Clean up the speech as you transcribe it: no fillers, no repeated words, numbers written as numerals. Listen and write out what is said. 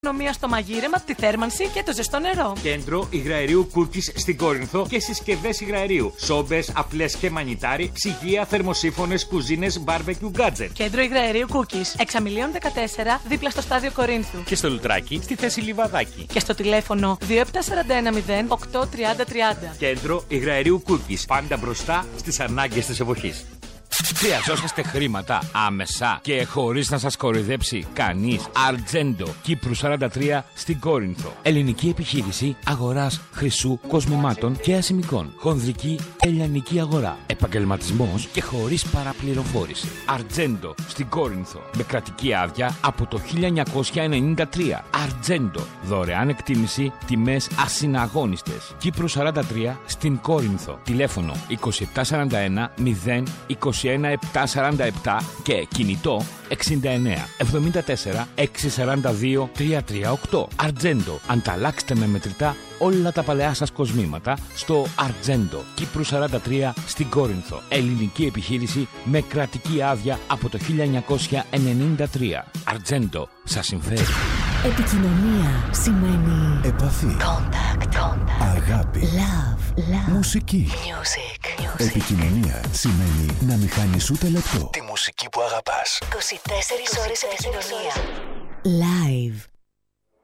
Οικονομία στο μαγείρεμα, τη θέρμανση και το ζεστό νερό. Κέντρο υγραερίου Cookies στην Κόρινθο και συσκευές υγραερίου. Σόμπες, απλές και μανιτάρι, ψυγεία, θερμοσύφωνες, κουζίνες, barbecue gadget. Κέντρο υγραερίου Cookies. Εξαμιλίων 14, δίπλα στο στάδιο Κορίνθου. Και στο Λουτράκι, στη θέση Λιβαδάκι. Και στο τηλέφωνο 2741 083030. Κέντρο υγραερίου Cookies. Πάντα μπροστά στις ανάγκες της εποχής. Χρειαζόσαστε χρήματα άμεσα και χωρίς να σας κοροϊδέψει κανείς. Αρτζέντο, Κύπρου 43 στην Κόρινθο. Ελληνική επιχείρηση αγοράς χρυσού, κοσμημάτων και ασημικών. Χονδρική και λιανική αγορά. Επαγγελματισμός και χωρίς παραπληροφόρηση. Αρτζέντο στην Κόρινθο. Με κρατική άδεια από το 1993. Αρτζέντο. Δωρεάν εκτίμηση, τιμές ασυναγώνιστες. Κύπρου 43 στην Κόρινθο. Τηλέφωνο 2741 0 21 747 και κινητό 69 74 642 338. Αρτζέντο. Ανταλλάξτε με μετρητά όλα τα παλαιά σας κοσμήματα στο Αρτζέντο, Κύπρου 43 στην Κόρινθο. Ελληνική επιχείρηση με κρατική άδεια από το 1993. Αρτζέντο. Σας συμφέρει. Επικοινωνία σημαίνει επαφή, contact. αγάπη, Love. μουσική. Music. Επικοινωνία σημαίνει να μην χάνεις ούτε λεπτό τη μουσική που αγαπάς. 24 ώρες επικοινωνία. Live.